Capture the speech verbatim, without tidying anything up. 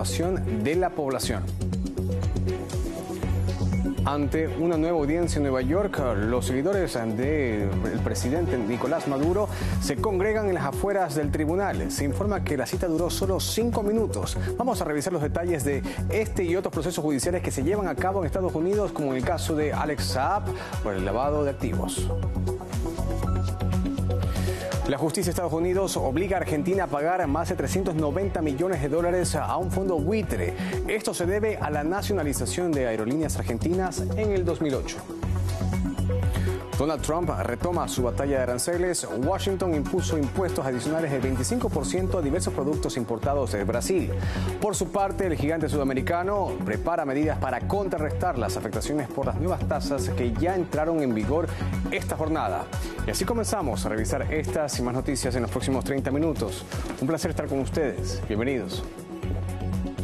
renovación de la población. Ante una nueva audiencia en Nueva York, los seguidores del presidente Nicolás Maduro se congregan en las afueras del tribunal. Se informa que la cita duró solo cinco minutos. Vamos a revisar los detalles de este y otros procesos judiciales que se llevan a cabo en Estados Unidos, como en el caso de Alex Saab por el lavado de activos. La justicia de Estados Unidos obliga a Argentina a pagar más de trescientos noventa millones de dólares a un fondo buitre. Esto se debe a la nacionalización de Aerolíneas Argentinas en el dos mil ocho. Donald Trump retoma su batalla de aranceles. Washington impuso impuestos adicionales del veinticinco por ciento a diversos productos importados de Brasil. Por su parte, el gigante sudamericano prepara medidas para contrarrestar las afectaciones por las nuevas tasas que ya entraron en vigor esta jornada. Y así comenzamos a revisar estas y más noticias en los próximos treinta minutos. Un placer estar con ustedes. Bienvenidos.